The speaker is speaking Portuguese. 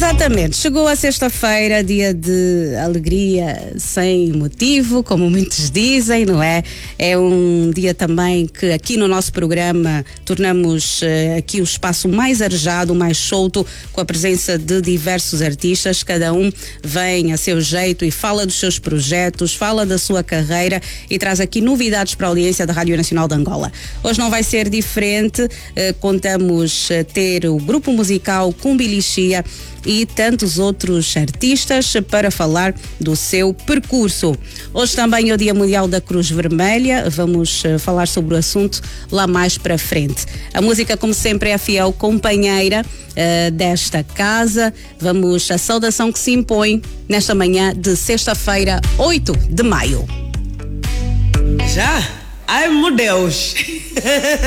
Exatamente, chegou a sexta-feira, dia de alegria sem motivo, como muitos dizem, não é? É um dia também que aqui no nosso programa tornamos aqui o espaço mais arejado, mais solto, com a presença de diversos artistas, cada um vem a seu jeito e fala dos seus projetos, fala da sua carreira e traz aqui novidades para a audiência da Rádio Nacional de Angola. Hoje não vai ser diferente, contamos ter o grupo musical Cumbilixia e tantos outros artistas para falar do seu percurso. Hoje também é o Dia Mundial da Cruz Vermelha, vamos falar sobre o assunto lá mais para frente. A música, como sempre, é a fiel companheira desta casa. Vamos à saudação que se impõe nesta manhã de sexta-feira, 8 de maio. Já? Ai, meu Deus!